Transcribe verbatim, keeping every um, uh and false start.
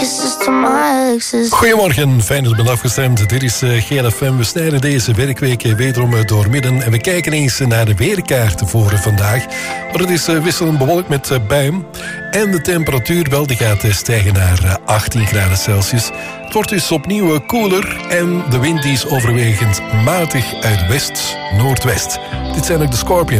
kisses to my exes. Goedemorgen, fijn dat u bent afgestemd. Dit is uh, G L F M. We snijden deze werkweek wederom door midden. En we kijken eens naar de weerkaarten voor vandaag. Maar het is uh, wisselend bewolkt met uh, buien. En de temperatuur wel, die gaat uh, stijgen naar uh, achttien graden Celsius. Het wordt dus opnieuw uh, koeler. En de wind is overwegend matig uit west-noordwest. Dit zijn ook de Scorpions.